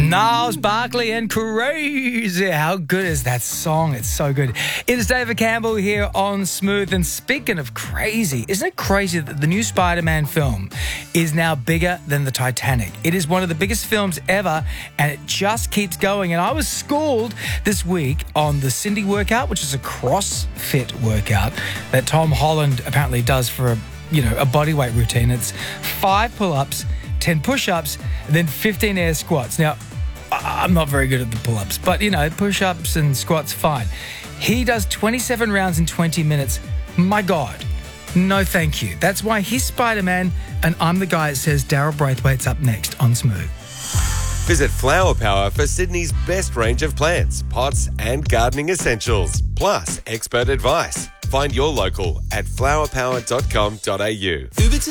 Niles Barkley and Crazy. How good is that song? It's so good. It is David Campbell here on Smooth. And speaking of crazy, isn't it crazy that the new Spider-Man film is now bigger than the Titanic? It is one of the biggest films ever, and it just keeps going. And I was schooled this week on the Cindy workout, which is a CrossFit workout that Tom Holland apparently does for a bodyweight routine. It's 5 pull-ups, 10 push-ups, and then 15 air squats. Now, I'm not very good at the pull-ups, but, push-ups and squats, fine. He does 27 rounds in 20 minutes. My God, no thank you. That's why he's Spider-Man, and I'm the guy that says Daryl Braithwaite's up next on Smooth. Visit Flower Power for Sydney's best range of plants, pots and gardening essentials, plus expert advice. Find your local at flowerpower.com.au.